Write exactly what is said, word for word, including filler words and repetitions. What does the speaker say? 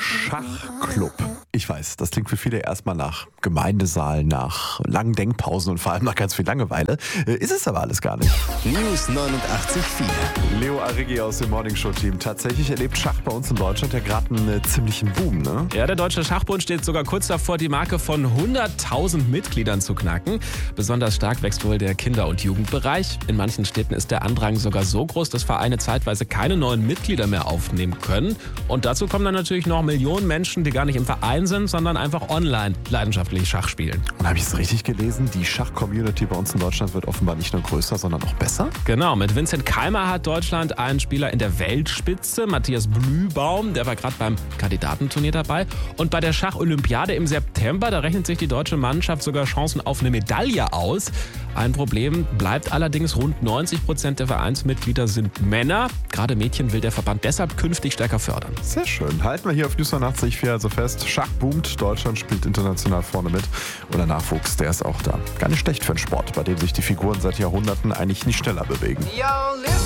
Schachclub. Ich weiß, das klingt für viele erstmal nach Gemeindesaal, nach langen Denkpausen und vor allem nach ganz viel Langeweile. Ist es aber alles gar nicht. News neunundachtzig Komma vier. Leo Arrighi aus dem Morning Show Team. Tatsächlich erlebt Schach bei uns in Deutschland ja gerade einen ziemlichen Boom, ne? Ja, der Deutsche Schachbund steht sogar kurz davor, die Marke von hunderttausend Mitgliedern zu knacken. Besonders stark wächst wohl der Kinder- und Jugendbereich. In manchen Städten ist der Andrang sogar so groß, dass Vereine zeitweise keine neuen Mitglieder mehr aufnehmen können. Und dazu kommen dann natürlich noch Millionen Menschen, die gar nicht im Verein sind, sondern einfach online leidenschaftlich Schach spielen. Und habe ich es richtig gelesen? Die Schach-Community bei uns in Deutschland wird offenbar nicht nur größer, sondern auch besser? Genau, mit Vincent Keimer hat Deutschland einen Spieler in der Weltspitze, Matthias Blühbaum, der war gerade beim Kandidatenturnier dabei. Und bei der Schach-Olympiade im September, da rechnet sich die deutsche Mannschaft sogar Chancen auf eine Medaille aus. Ein Problem bleibt allerdings, rund neunzig Prozent der Vereinsmitglieder sind Männer. Gerade Mädchen will der Verband deshalb künftig stärker fördern. Sehr schön. Halten wir hier auf News neunundachtzig Komma vier also fest. Schach boomt, Deutschland spielt international vorne mit. Und der Nachwuchs, der ist auch da. Gar nicht schlecht für einen Sport, bei dem sich die Figuren seit Jahrhunderten eigentlich nicht schneller bewegen. Yo,